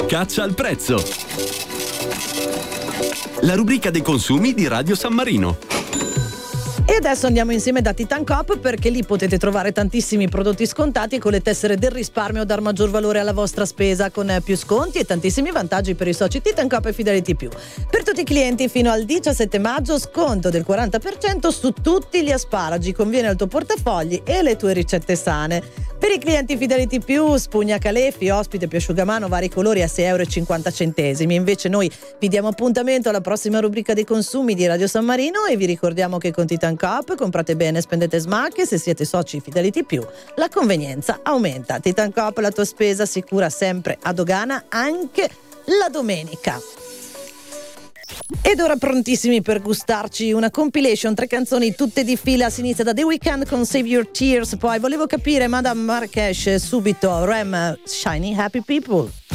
Caccia al prezzo. La rubrica dei consumi di Radio San Marino. E adesso andiamo insieme da Titan Coop, perché lì potete trovare tantissimi prodotti scontati con le tessere del risparmio, dar maggior valore alla vostra spesa con più sconti e tantissimi vantaggi per i soci Titan Coop e Fidelity Più. Per tutti i clienti fino al 17 maggio sconto del 40% su tutti gli asparagi, conviene al tuo portafogli e le tue ricette sane. Per i clienti Fidelity Più, spugna Caleffi, ospite più asciugamano, vari colori a 6,50 €. Invece noi vi diamo appuntamento alla prossima rubrica dei consumi di Radio San Marino e vi ricordiamo che con Titan Coop comprate bene, spendete smart, e se siete soci Fidelity Più la convenienza aumenta. Titan Coop, la tua spesa sicura sempre a dogana anche la domenica. Ed ora prontissimi per gustarci una compilation, 3 canzoni tutte di fila. Si inizia da The Weeknd con Save Your Tears, poi volevo capire Madame Marrakesh, subito Rem, Shiny Happy People.